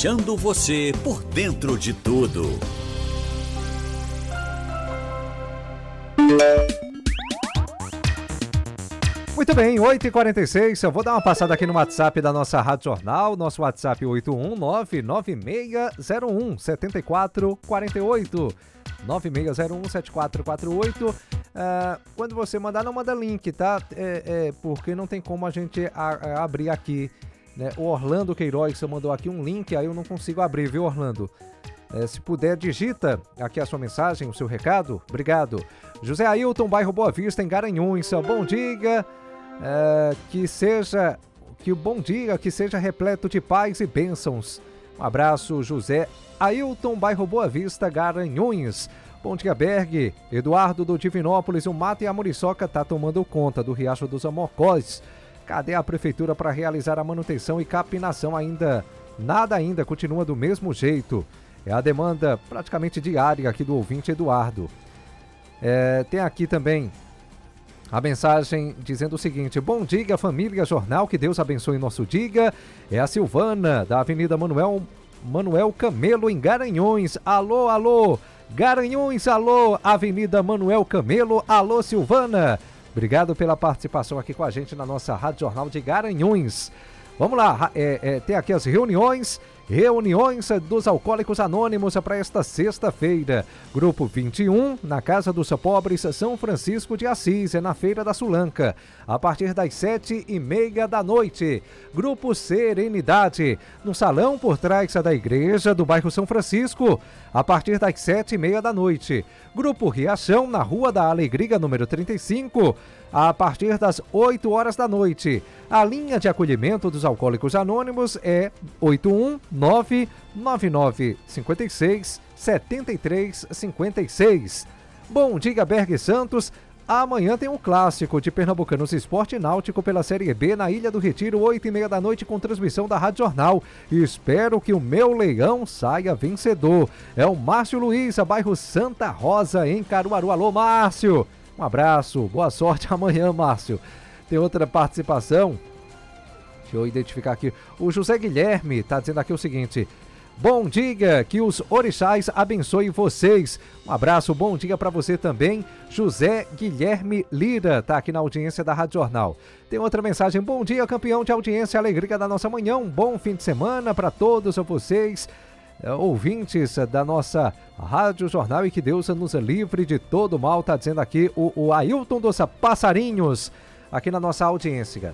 deixando você por dentro de tudo. Muito bem, 8h46, eu vou dar uma passada aqui no WhatsApp da nossa Rádio Jornal, nosso WhatsApp 81996017448, 96017448. Quando você mandar, não manda link, tá? Porque não tem como a gente abrir aqui, né? O Orlando Queiroz mandou aqui um link, aí eu não consigo abrir, viu, Orlando? Se puder, digita aqui a sua mensagem, o seu recado. Obrigado. José Ailton, bairro Boa Vista, em Garanhuns. Bom dia. Que o bom dia, que seja repleto de paz e bênçãos. Um abraço, José Ailton, bairro Boa Vista, Garanhuns. Bom dia, Berg. Eduardo do Divinópolis, o mato e a muriçoca tá tomando conta do Riacho dos Amocós. Cadê a prefeitura para realizar a manutenção e capinação ainda? Nada ainda, continua do mesmo jeito. É a demanda praticamente diária aqui do ouvinte Eduardo. Tem aqui também a mensagem dizendo o seguinte: bom dia, família Jornal, que Deus abençoe nosso dia. É a Silvana, da Avenida Manuel Camelo, em Garanhuns. Alô, alô, Garanhuns, alô, Avenida Manuel Camelo, alô, Silvana. Obrigado pela participação aqui com a gente na nossa Rádio Jornal de Garanhuns. Vamos lá, tem aqui as reuniões dos Alcoólicos Anônimos para esta sexta-feira. Grupo 21, na Casa dos Pobres, São Francisco de Assis, na Feira da Sulanca, a partir das 7h30 da noite. Grupo Serenidade, no salão por trás da igreja do bairro São Francisco, a partir das 7h30 da noite. Grupo Riachão, na Rua da Alegria, número 35, a partir das 8 horas da noite. A linha de acolhimento dos Alcoólicos Anônimos é 819-9956-7356. Bom dia, Berg Santos. Amanhã tem um clássico de Pernambucanos Esporte Náutico pela Série B na Ilha do Retiro, 8h30 da noite, com transmissão da Rádio Jornal. E espero que o meu leão saia vencedor. É o Márcio Luiz, bairro Santa Rosa, em Caruaru. Alô, Márcio! Um abraço, boa sorte amanhã, Márcio. Tem outra participação. Deixa eu identificar aqui. O José Guilherme está dizendo aqui o seguinte: bom dia, que os orixás abençoem vocês. Um abraço, bom dia para você também. José Guilherme Lira está aqui na audiência da Rádio Jornal. Tem outra mensagem: bom dia, campeão de audiência, alegria da nossa manhã. Um bom fim de semana para todos vocês, ouvintes da nossa Rádio Jornal, e que Deus nos livre de todo mal, tá dizendo aqui o Ailton dos Passarinhos, aqui na nossa audiência.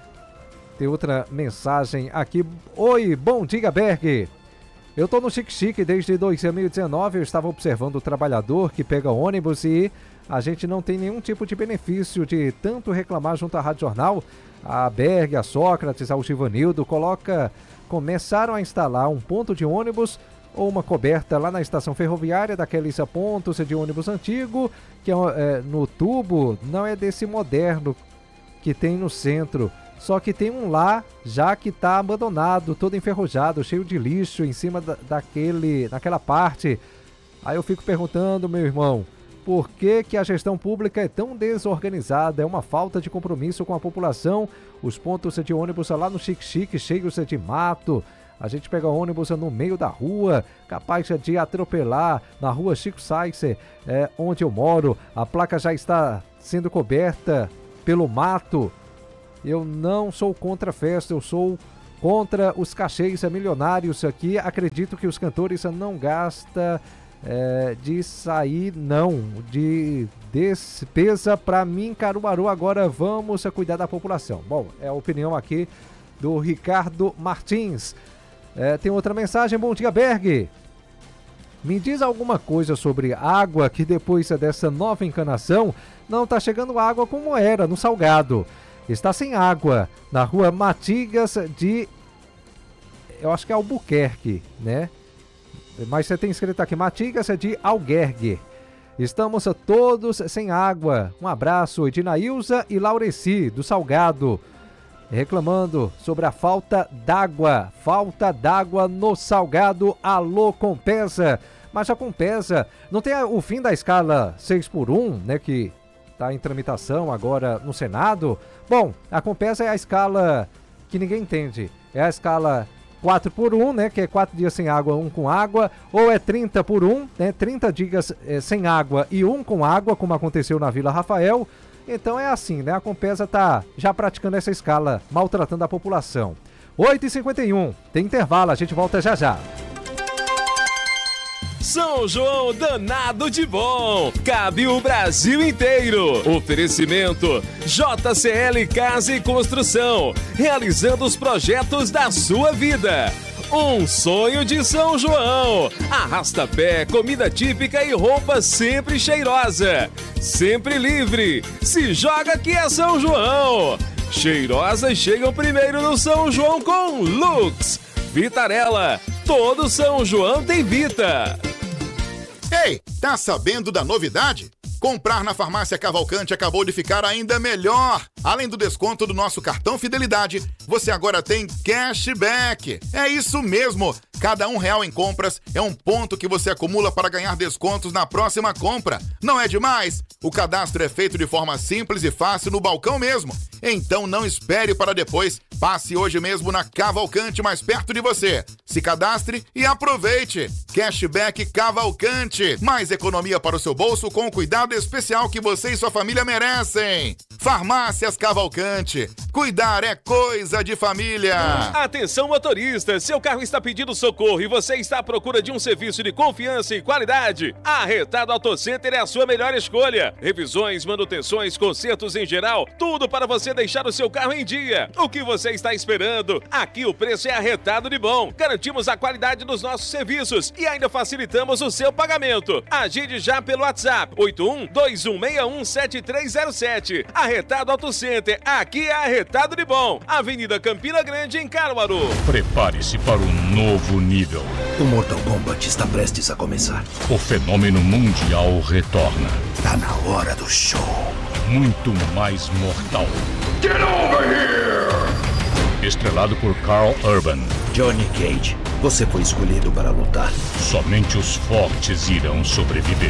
Tem outra mensagem aqui: oi, bom dia, Berg. Eu tô no Chique desde 2019, eu estava observando o trabalhador que pega ônibus e a gente não tem nenhum tipo de benefício de tanto reclamar junto à Rádio Jornal. A Berg, a Sócrates, ao Givanildo começaram a instalar um ponto de ônibus ou uma coberta lá na estação ferroviária, daqueles pontos de ônibus antigo, que no tubo, não é desse moderno que tem no centro, só que tem um lá já que está abandonado, todo enferrujado, cheio de lixo em cima naquela parte. Aí eu fico perguntando, meu irmão, por que a gestão pública é tão desorganizada? É uma falta de compromisso com a população. Os pontos de ônibus lá no Chique cheios de mato. A gente pega ônibus no meio da rua, capaz de atropelar. Na rua Chico Sainz, onde eu moro, a placa já está sendo coberta pelo mato. Eu não sou contra a festa, eu sou contra os cachês milionários aqui. Acredito que os cantores não gastam de sair, não, de despesa para mim, Caruaru. Agora vamos cuidar da população. Bom, é a opinião aqui do Ricardo Martins. Tem outra mensagem: bom dia, Berg. Me diz alguma coisa sobre água, que depois dessa nova encanação não está chegando água como era no Salgado. Está sem água na rua Matigas eu acho que é Albuquerque, né? Mas você tem escrito aqui Matigas de Alguergue. Estamos todos sem água. Um abraço, Edinailza e Laureci, do Salgado, reclamando sobre a falta d'água no Salgado. Alô, Compesa. Mas a Compesa não tem o fim da escala 6x1, né, que está em tramitação agora no Senado. Bom, a Compesa é a escala que ninguém entende. É a escala 4 por 1, né? Que é 4 dias sem água, 1 com água, ou é 30 por 1, né? 30 dias sem água e 1 com água, como aconteceu na Vila Rafael. Então é assim, né? A Compesa tá já praticando essa escala, maltratando a população. 8h51, tem intervalo, a gente volta já já. São João danado de bom, cabe o Brasil inteiro. Oferecimento JCL Casa e Construção, realizando os projetos da sua vida. Um sonho de São João. Arrasta-pé, comida típica e roupa sempre cheirosa. Sempre livre. Se joga que é São João. Cheirosas chegam primeiro no São João com Lux. Vitarella. Todo São João tem Vita. Ei, tá sabendo da novidade? Comprar na Farmácia Cavalcante acabou de ficar ainda melhor. Além do desconto do nosso cartão Fidelidade, você agora tem cashback. É isso mesmo. Cada R$1 em compras é um ponto que você acumula para ganhar descontos na próxima compra. Não é demais? O cadastro é feito de forma simples e fácil no balcão mesmo. Então não espere para depois. Passe hoje mesmo na Cavalcante mais perto de você. Se cadastre e aproveite. Cashback Cavalcante. Mais economia para o seu bolso com o cuidado especial que você e sua família merecem. Farmácias Cavalcante. Cuidar é coisa de família. Atenção, motorista. Seu carro está pedindo socorro e você está à procura de um serviço de confiança e qualidade? A Arretado Auto Center é a sua melhor escolha. Revisões, manutenções, consertos em geral, tudo para você deixar o seu carro em dia. O que você está esperando? Aqui o preço é arretado de bom. Garantimos a qualidade dos nossos serviços e ainda facilitamos o seu pagamento. Agende já pelo WhatsApp 81-2161-7307. Arretado Auto Center. Aqui é arretado de bom. Avenida Campina Grande, em Caruaru. Prepare-se para um novo nível. O Mortal Kombat está prestes a começar. O fenômeno mundial retorna. Tá na hora do show. Muito mais mortal. Get over here! Estrelado por Carl Urban. Johnny Cage, você foi escolhido para lutar. Somente os fortes irão sobreviver.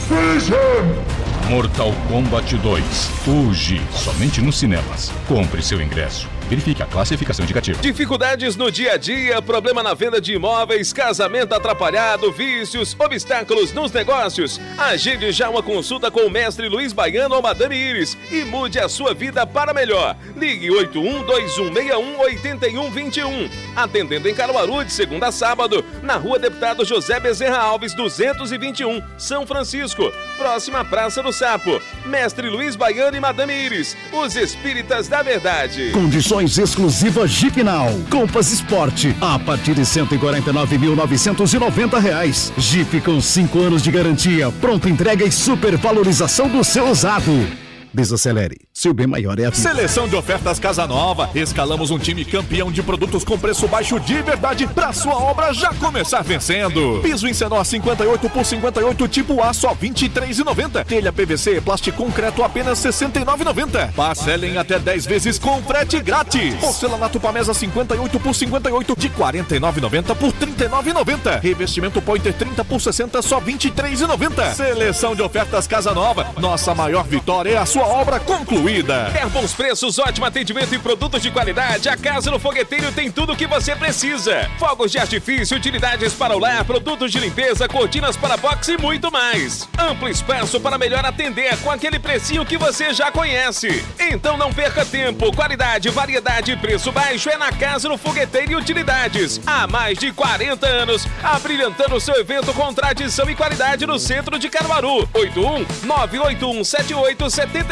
Mortal Kombat 2. Hoje, somente nos cinemas. Compre seu ingresso. Verifique a classificação indicativa. Dificuldades no dia a dia, problema na venda de imóveis, casamento atrapalhado, vícios, obstáculos nos negócios. Agende já uma consulta com o mestre Luiz Baiano ou Madame Iris e mude a sua vida para melhor. Ligue 81-2161-8121. Atendendo em Caruaru de segunda a sábado, na Rua Deputado José Bezerra Alves, 221, São Francisco, próxima à Praça do Sapo. Mestre Luiz Baiano e Madame Iris, os espíritas da verdade. Condições exclusivas Jeep Now. Compass Sport, a partir de R$ 149.990. Jeep com 5 anos de garantia, pronta entrega e supervalorização do seu usado. Desacelere, seu bem maior é a vida. Seleção de ofertas Casa Nova. Escalamos um time campeão de produtos com preço baixo de verdade pra sua obra já começar vencendo. Piso Encenó 58 por 58 tipo A só R$ 23,90. Telha PVC plástico concreto apenas R$ 69,90. Parcelem até 10 vezes com frete grátis. Porcelanato Pamesa 58 por 58 de R$ 49,90 por R$ 39,90. Revestimento Pointer 30 por 60 só R$ 23,90. Seleção de ofertas Casa Nova. Nossa maior vitória é a sua obra concluída. Quer bons preços, ótimo atendimento e produtos de qualidade? A Casa no Fogueteiro tem tudo o que você precisa. Fogos de artifício, utilidades para o lar, produtos de limpeza, cortinas para boxe e muito mais. Amplo espaço para melhor atender com aquele precinho que você já conhece. Então não perca tempo. Qualidade, variedade e preço baixo é na Casa no Fogueteiro e Utilidades. Há mais de 40 anos, abrilhantando o seu evento com tradição e qualidade no centro de Caruaru. 81-98178-7512.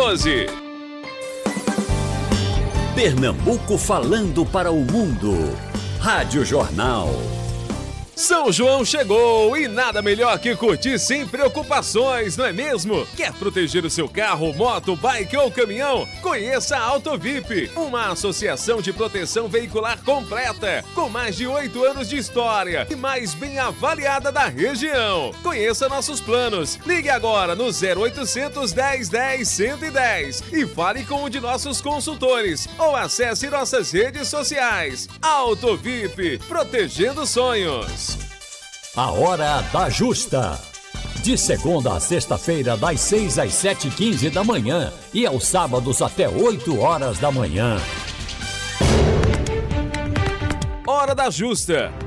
Pernambuco falando para o mundo. Rádio Jornal. São João chegou e nada melhor que curtir sem preocupações, não é mesmo? Quer proteger o seu carro, moto, bike ou caminhão? Conheça a AutoVip, uma associação de proteção veicular completa, com mais de 8 anos de história e mais bem avaliada da região. Conheça nossos planos. Ligue agora no 0800 10 10 110 e fale com um de nossos consultores ou acesse nossas redes sociais. AutoVip, protegendo sonhos. A Hora da Justa. De segunda a sexta-feira, das 6 às 7h15 da manhã e aos sábados até 8 horas da manhã. Hora Hora da Justa.